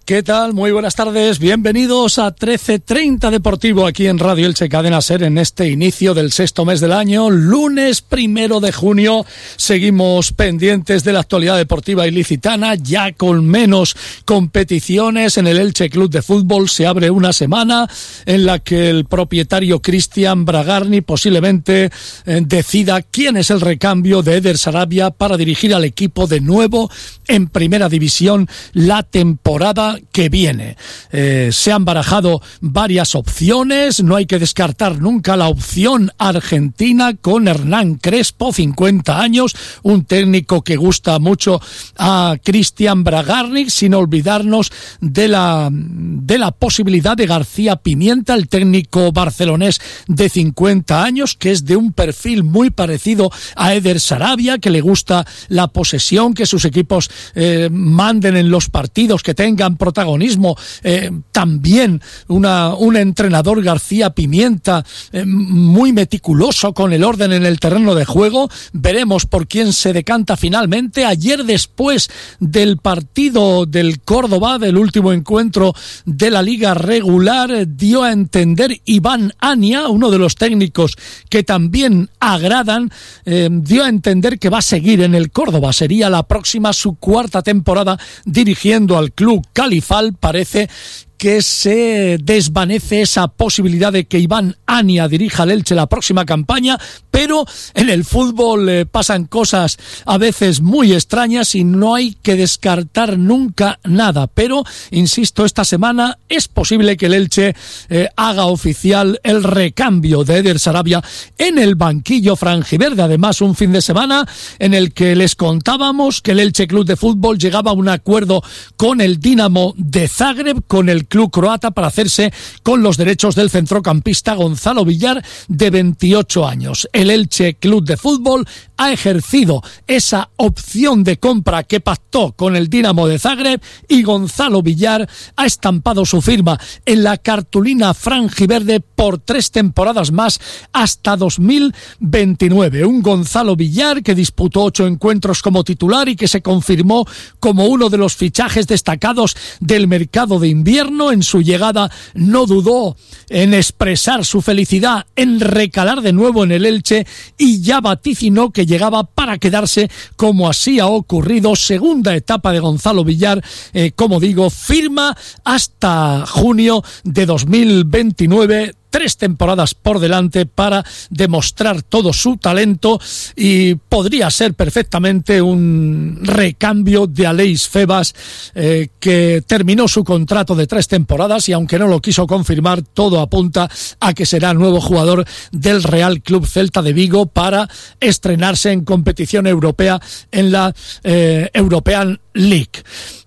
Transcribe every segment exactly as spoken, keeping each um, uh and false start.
¿Qué tal? Muy buenas tardes, bienvenidos a trece treinta Deportivo aquí en Radio Elche Cadena SER en este inicio del sexto mes del año, lunes primero de junio. Seguimos pendientes de la actualidad deportiva ilicitana, ya con menos competiciones. En el Elche Club de Fútbol se abre una semana en la que el propietario Cristian Bragarni posiblemente eh, decida quién es el recambio de Eder Sarabia para dirigir al equipo de nuevo en Primera División la temporada que viene. Eh, se han barajado varias opciones, no hay que descartar nunca la opción argentina con Hernán Crespo, cincuenta años, un técnico que gusta mucho a Cristian Bragarni, sin olvidarnos de la, de la posibilidad de García Pimienta, el técnico barcelonés de cincuenta años, que es de un perfil muy parecido a Eder Sarabia, que le gusta la posesión, que sus equipos eh, manden en los partidos, que tengan protagonismo. Eh, también una, un entrenador, García Pimienta, eh, muy meticuloso con el orden en el terreno de juego. Veremos por quién se decanta finalmente. Ayer, después del partido del Córdoba, del último encuentro de la liga regular, dio a entender Iván Ania, uno de los técnicos que también agradan, eh, dio a entender que va a seguir en el Córdoba. Sería la próxima su cuarta temporada dirigiendo al club Califal. Parece que se desvanece esa posibilidad de que Iván Ania dirija al Elche la próxima campaña, pero en el fútbol eh, pasan cosas a veces muy extrañas y no hay que descartar nunca nada. Pero, insisto, esta semana es posible que el Elche eh, haga oficial el recambio de Eder Sarabia en el banquillo franjiverde. Además, un fin de semana en el que les contábamos que el Elche Club de Fútbol llegaba a un acuerdo con el Dinamo de Zagreb, con el club croata, para hacerse con los derechos del centrocampista Gonzalo Villar, de veintiocho años. El Elche Club de Fútbol ha ejercido esa opción de compra que pactó con el Dinamo de Zagreb y Gonzalo Villar ha estampado su firma en la cartulina franjiverde por tres temporadas más hasta dos mil veintinueve. Un Gonzalo Villar que disputó ocho encuentros como titular y que se confirmó como uno de los fichajes destacados del mercado de invierno. En su llegada no dudó en expresar su felicidad en recalar de nuevo en el Elche y ya vaticinó que llegaba para quedarse, como así ha ocurrido. Segunda etapa de Gonzalo Villar, eh, como digo, firma hasta junio de dos mil veintinueve. Tres temporadas por delante para demostrar todo su talento y podría ser perfectamente un recambio de Aleix Febas, eh, que terminó su contrato de tres temporadas y aunque no lo quiso confirmar, todo apunta a que será nuevo jugador del Real Club Celta de Vigo para estrenarse en competición europea en la eh, European League.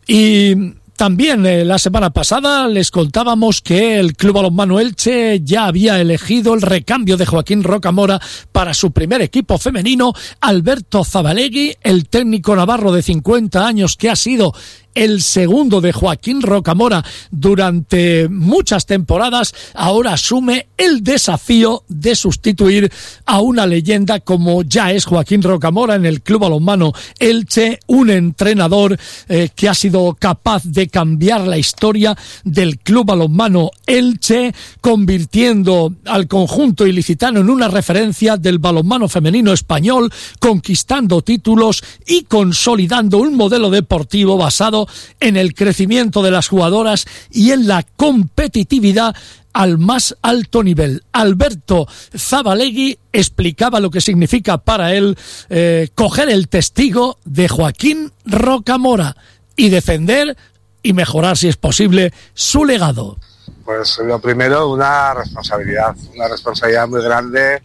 Y también eh, la semana pasada les contábamos que el Club Balonmano Elche ya había elegido el recambio de Joaquín Rocamora para su primer equipo femenino. Alberto Zabalegui, el técnico navarro de cincuenta años que ha sido el segundo de Joaquín Rocamora durante muchas temporadas, ahora asume el desafío de sustituir a una leyenda como ya es Joaquín Rocamora en el Club Balonmano Elche, un entrenador eh, que ha sido capaz de cambiar la historia del Club Balonmano Elche, convirtiendo al conjunto ilicitano en una referencia del balonmano femenino español, conquistando títulos y consolidando un modelo deportivo basado en el crecimiento de las jugadoras y en la competitividad al más alto nivel. Alberto Zabalegui explicaba lo que significa para él eh, coger el testigo de Joaquín Rocamora y defender y mejorar, si es posible, su legado. Pues lo primero, una responsabilidad, una responsabilidad muy grande,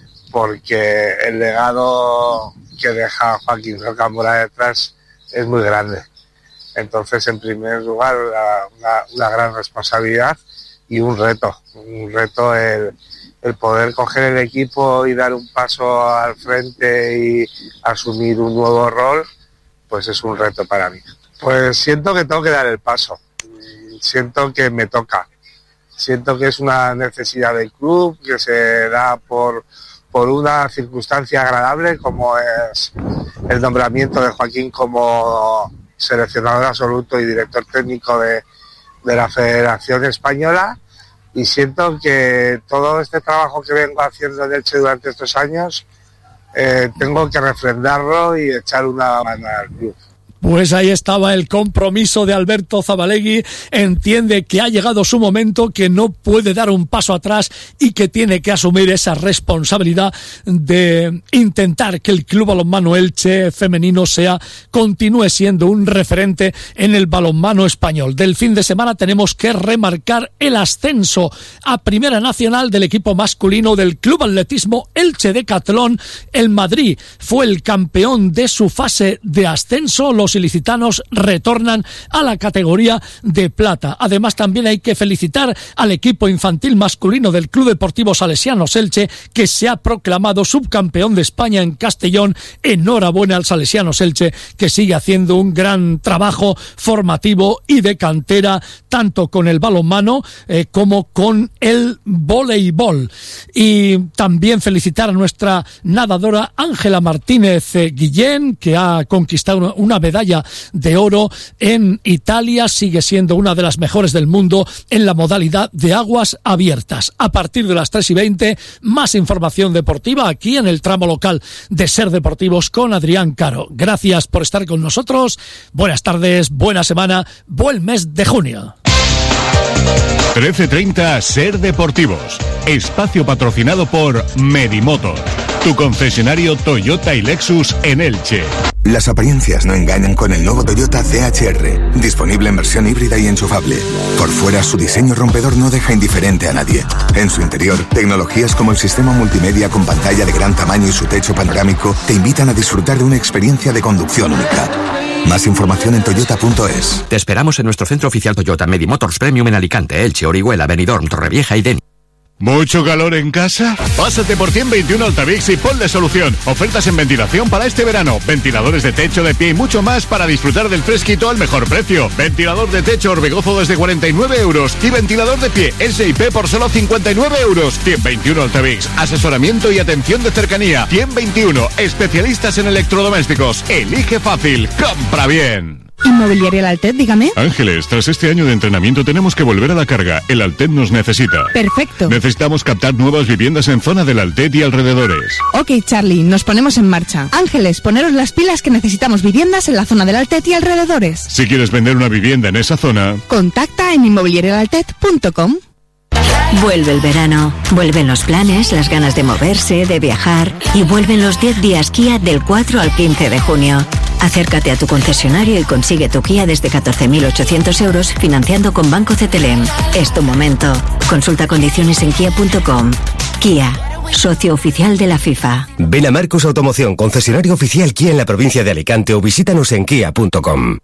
porque el legado que deja Joaquín Rocamora detrás es muy grande. Entonces, en primer lugar, una, una gran responsabilidad y un reto, un reto el, el poder coger el equipo y dar un paso al frente y asumir un nuevo rol, pues es un reto para mí. Pues siento que tengo que dar el paso, siento que me toca, siento que es una necesidad del club, que se da por, por una circunstancia agradable como es el nombramiento de Joaquín como seleccionador absoluto y director técnico de, de la Federación Española, y siento que todo este trabajo que vengo haciendo en Elche durante estos años eh, tengo que refrendarlo y echar una mano al club. Pues ahí estaba el compromiso de Alberto Zabalegui. Entiende que ha llegado su momento, que no puede dar un paso atrás y que tiene que asumir esa responsabilidad de intentar que el Club Balonmano Elche femenino sea, continúe siendo un referente en el balonmano español. Del fin de semana tenemos que remarcar el ascenso a Primera Nacional del equipo masculino del Club Atletismo Elche Decatlón. El Madrid fue el campeón de su fase de ascenso. Los ilicitanos retornan a la categoría de plata. Además, también hay que felicitar al equipo infantil masculino del Club Deportivo Salesianos Elche, que se ha proclamado subcampeón de España en Castellón. Enhorabuena al Salesianos Elche, que sigue haciendo un gran trabajo formativo y de cantera, tanto con el balonmano eh, como con el voleibol. Y también felicitar a nuestra nadadora Ángela Martínez eh, Guillén, que ha conquistado una, una medalla de oro en Italia. Sigue siendo una de las mejores del mundo en la modalidad de aguas abiertas. A partir de las tres y veinte, más información deportiva aquí en el tramo local de Ser Deportivos con Adrián Caro. Gracias por estar con nosotros. Buenas tardes, buena semana, buen mes de junio. trece treinta Ser Deportivos. Espacio patrocinado por Medimotor, tu concesionario Toyota y Lexus en Elche. Las apariencias no engañan con el nuevo Toyota C H R, disponible en versión híbrida y enchufable. Por fuera, su diseño rompedor no deja indiferente a nadie. En su interior, tecnologías como el sistema multimedia con pantalla de gran tamaño y su techo panorámico te invitan a disfrutar de una experiencia de conducción única. Más información en toyota punto es. Te esperamos en nuestro centro oficial Toyota Medimotors Premium en Alicante, Elche, Orihuela, Benidorm, Torrevieja y Deni. ¿Mucho calor en casa? Pásate por ciento veintiuno Altavix y ponle solución. Ofertas en ventilación para este verano. Ventiladores de techo, de pie y mucho más para disfrutar del fresquito al mejor precio. Ventilador de techo Orbegozo desde cuarenta y nueve euros. Y ventilador de pie S I P por solo cincuenta y nueve euros. ciento veintiuno Altavix. Asesoramiento y atención de cercanía. ciento veintiuno. Especialistas en electrodomésticos. Elige fácil. Compra bien. Inmobiliaria El Altet, dígame. Ángeles, tras este año de entrenamiento tenemos que volver a la carga. El Altet nos necesita. Perfecto. Necesitamos captar nuevas viviendas en zona del Altet y alrededores. Ok, Charlie, nos ponemos en marcha. Ángeles, poneros las pilas que necesitamos viviendas en la zona del Altet y alrededores. Si quieres vender una vivienda en esa zona, contacta en inmobiliaria el altet punto com. Vuelve el verano, vuelven los planes, las ganas de moverse, de viajar y vuelven los diez días Kia del cuatro al quince de junio. Acércate a tu concesionario y consigue tu Kia desde catorce mil ochocientos euros financiando con Banco C T L M. Es tu momento. Consulta condiciones en kia punto com. Kia, socio oficial de la FIFA. Ven a Marcos Automoción, concesionario oficial Kia en la provincia de Alicante o visítanos en kia punto com.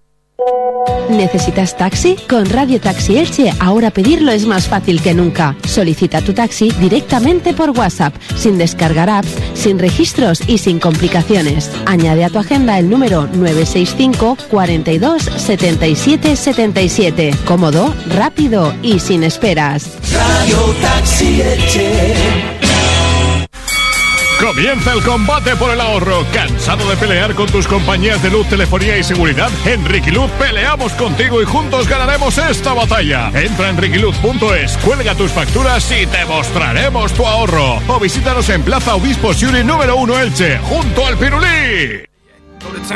¿Necesitas taxi? Con Radio Taxi Elche ahora pedirlo es más fácil que nunca. Solicita tu taxi directamente por WhatsApp, sin descargar apps, sin registros y sin complicaciones. Añade a tu agenda el número nueve seis cinco, cuarenta y dos, setenta y siete, setenta y siete. Cómodo, rápido y sin esperas. Radio Taxi Elche. Comienza el combate por el ahorro. ¿Cansado de pelear con tus compañías de luz, telefonía y seguridad? En Riquiluz peleamos contigo y juntos ganaremos esta batalla. Entra en riquiluz punto es, cuelga tus facturas y te mostraremos tu ahorro. O visítanos en Plaza Obispo Siuri número uno Elche, junto al Pirulí.